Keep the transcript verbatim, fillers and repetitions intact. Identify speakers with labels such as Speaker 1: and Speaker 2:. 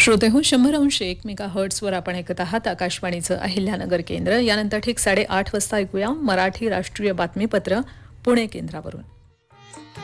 Speaker 1: श्रोते हो, शंभर अंश एक मेगा हर्ट्सवर आपण ऐकत आहात आकाशवाणीचं अहिल्यानगर केंद्र. यानंतर ठीक साडेआठ वाजता ऐकूया मराठी राष्ट्रीय बातमीपत्र पुणे केंद्रावरून.